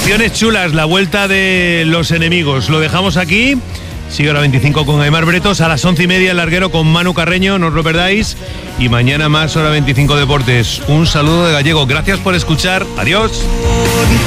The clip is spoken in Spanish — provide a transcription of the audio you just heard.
Canciones chulas, la vuelta de Los Enemigos. Lo dejamos aquí. Sigue Hora 25 con Aimar Bretos. A las 11:30 el larguero con Manu Carreño, no os lo perdáis. Y mañana más Hora 25 Deportes. Un saludo de Gallego. Gracias por escuchar. Adiós.